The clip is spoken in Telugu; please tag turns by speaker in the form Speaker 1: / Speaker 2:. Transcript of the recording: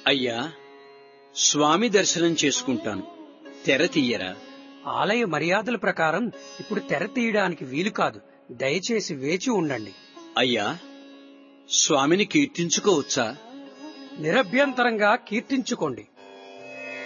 Speaker 1: అయ్యా, స్వామి దర్శనం చేసుకుంటాను, తెర తీయరా?
Speaker 2: ఆలయ మర్యాదల ప్రకారం ఇప్పుడు తెర తీయడానికి వీలు కాదు. దయచేసి వేచి ఉండండి.
Speaker 1: అయ్యా, స్వామిని కీర్తించుకోవచ్చా?
Speaker 2: నిరభ్యంతరంగా కీర్తించుకోండి.